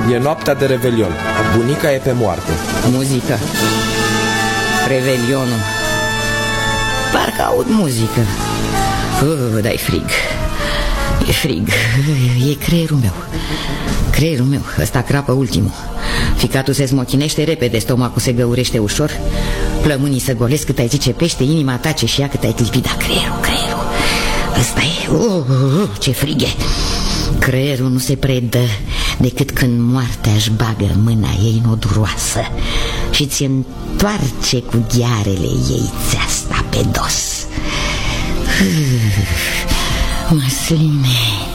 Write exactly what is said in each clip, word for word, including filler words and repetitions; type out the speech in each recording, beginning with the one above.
E noaptea de Revelion. Bunica e pe moarte. Muzica. Revelionul. Parcă aud muzică. uh, Dar e frig. E frig. E creierul meu. Creierul meu, ăsta crapă ultimul. Ficatul se smochinește repede, stomacul se găurește ușor, plămânii se golesc cât ai zice pește, inima tace și ea cât ai clipi. Dar creierul, creierul, ăsta e, uh, uh, uh, ce frighe. Creierul nu se predă decât când moartea își bagă mâna ei noduroasă și ți întoarce cu ghearele ei țeasta pe dos. uh, Măsline.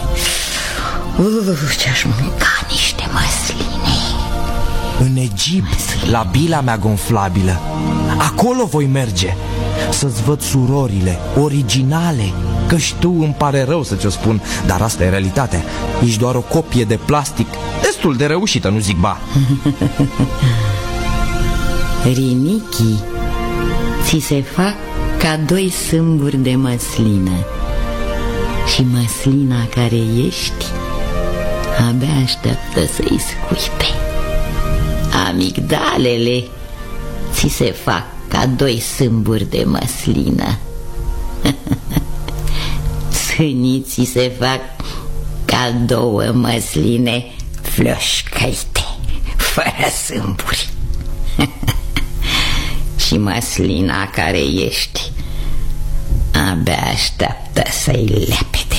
uh, Ce-aș mânca niște măsline. În Egipt, la bila mea gonflabilă. Acolo voi merge să-ți văd surorile originale. Că și tu, îmi pare rău să ți-o spun, dar asta e realitatea. Ești doar o copie de plastic destul de reușită, nu zic ba. Rinichi, ți se fac ca doi sâmburi de măslină și măslina care ești abia așteaptă să-i scuipe. Amigdalele ți se fac ca doi sâmburi de măslină. Sâniții se fac ca două măsline floșcăite, fără sâmburi. Și măslina care ești abia așteaptă să-i lepede.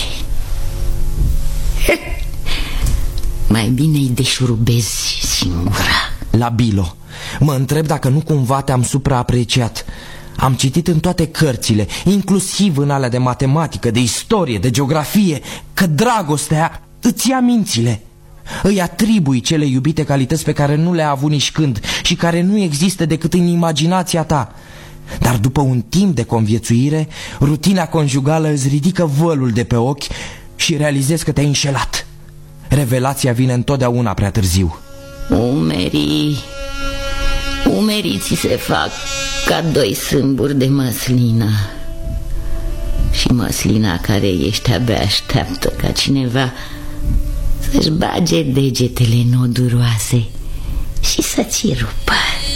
Mai bine-i deșurubezi singura. La Bilo, mă întreb dacă nu cumva te-am supraapreciat. Am citit în toate cărțile, inclusiv în alea de matematică, de istorie, de geografie, că dragostea îți ia mințile. Îi atribui cele iubite calități pe care nu le-a avut nici când și care nu există decât în imaginația ta. Dar după un timp de conviețuire, rutina conjugală îți ridică vălul de pe ochi și realizezi că te-ai înșelat. Revelația vine întotdeauna prea târziu. Umerii, umerii ți se fac ca doi sâmburi de măslină și măslina care ești abia așteaptă ca cineva să-și bage degetele noduroase și să-ți rupă.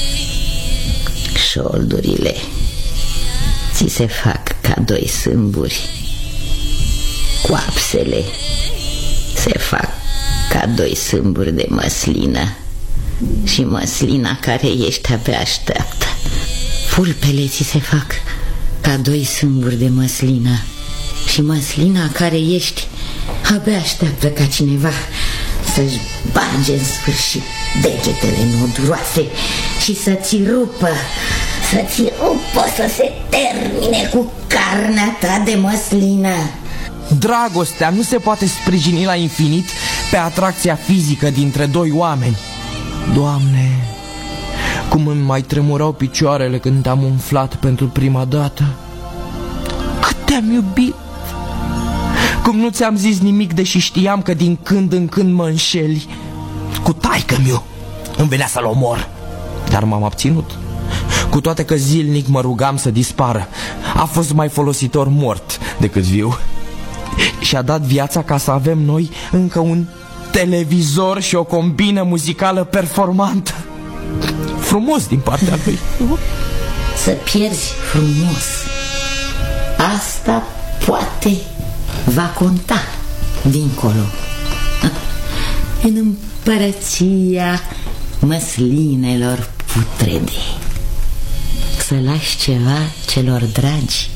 Șoldurile ți se fac ca doi sâmburi, coapsele se fac ca doi sâmburi de măslină și măslina care ești abia așteaptă. Pulpele ți se fac ca doi sâmburi de măslină și măslina care ești abia așteaptă ca cineva să-și bage în sfârșit degetele noduroase și să-ți rupă, să-ți rupă, să se termine cu carnea ta de măslină. Dragostea nu se poate sprijini la infinit pe atracția fizică dintre doi oameni. Doamne, cum îmi mai tremurau picioarele când am umflat pentru prima dată. Cât te-am iubit! Cum nu ți-am zis nimic, deși știam că din când în când mă înșeli. Cu taică-miu îmi venea să-l omor, dar m-am abținut. Cu toate că zilnic mă rugam să dispară. A fost mai folositor mort decât viu. Și-a dat viața ca să avem noi încă un televizor și o combină muzicală performantă. Frumos din partea lui. Să pierzi frumos, asta poate va conta dincolo, în împărăția măslinelor putrede. Să lași ceva celor dragi,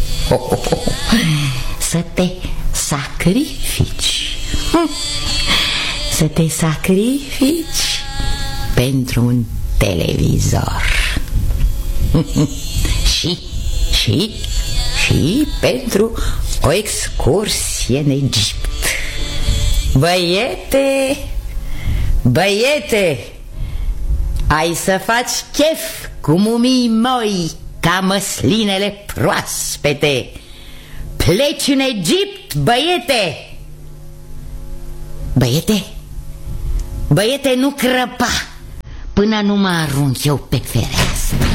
să te sacrifici, să te sacrifici pentru un televizor și, și, și pentru o excursie în Egipt. Băiete, băiete, ai să faci chef cu mumii moi ca măslinele proaspete. Pleci în Egipt, băiete. Băiete, băiete, nu crăpa până nu mă arunc eu pe fereastră.